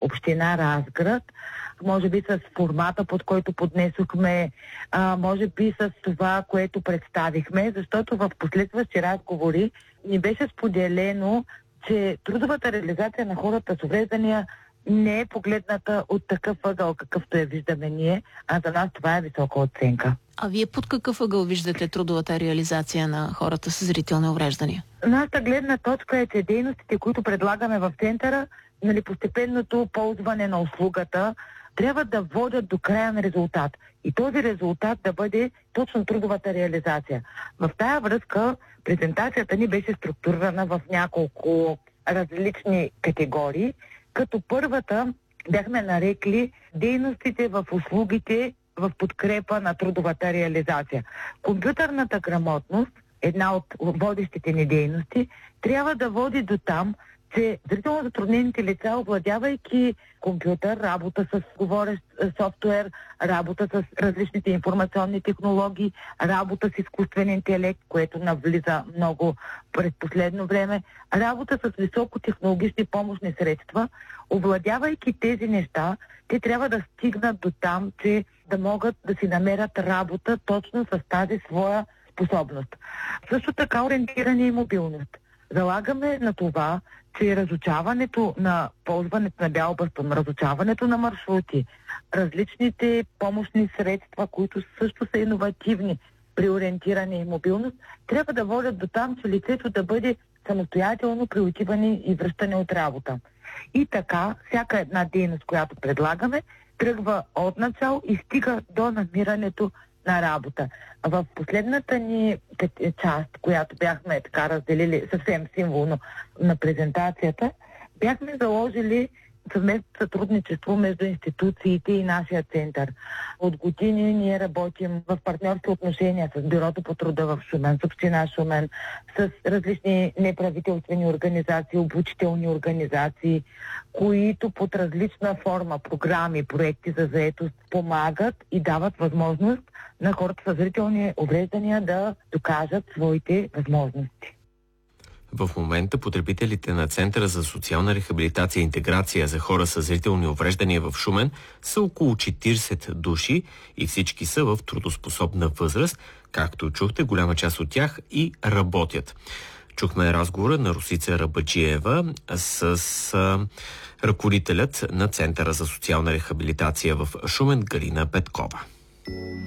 община Разград, може би с формата, под който поднесохме, може би с това, което представихме, защото в последващи разговори ни беше споделено, че трудовата реализация на хората с увреждания не е погледната от такъв ъгъл, какъвто я виждаме ние, а за нас това е висока оценка. А вие под какъв ъгъл виждате трудовата реализация на хората с зрителни увреждания? Нашата гледна точка е, че дейностите, които предлагаме в центъра, постепенното ползване на услугата, трябва да водят до краен резултат. И този резултат да бъде точно трудовата реализация. В тая връзка презентацията ни беше структурирана в няколко различни категории, като първата бяхме нарекли дейностите в услугите в подкрепа на трудовата реализация. Компютърната грамотност, една от водещите ни дейности, трябва да води до там, че зрително затруднените лица, овладявайки компютър, работа с говорещ софтуер, работа с различните информационни технологии, работа с изкуствен интелект, което навлиза много през последно време, работа с високотехнологични помощни средства, овладявайки тези неща, те трябва да стигнат до там, че да могат да си намерят работа точно с тази своя способност. Също така ориентиране и мобилност. Залагаме на това, че разучаването на ползването на бял бастун, разучаването на маршрути, различните помощни средства, които също са иновативни при ориентиране и мобилност, трябва да водят до там, че лицето да бъде самостоятелно при отиване и връщане от работа. И така, всяка една дейност, която предлагаме, тръгва от начало и стига до намирането на работа. В последната ни част, която бяхме така разделили съвсем символно на презентацията, бяхме заложили съвместно сътрудничество между институциите и нашия център. От години ние работим в партньорски отношения с Бюрото по труда в Шумен, с община Шумен, с различни неправителствени организации, обучителни организации, които под различна форма, програми, проекти за заетост помагат и дават възможност на хората с зрителни увреждания да докажат своите възможности. В момента потребителите на Центъра за социална рехабилитация и интеграция за хора с зрителни увреждания в Шумен са около 40 души и всички са в трудоспособна възраст. Както чухте, голяма част от тях и работят. Чухме разговора на Росица Рабаджиева с ръководителят на Центъра за социална рехабилитация в Шумен Галина Петкова.